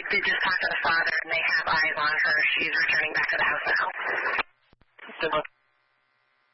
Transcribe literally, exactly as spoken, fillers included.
did just talk to the father, and they have eyes on her. She's returning back to the house now.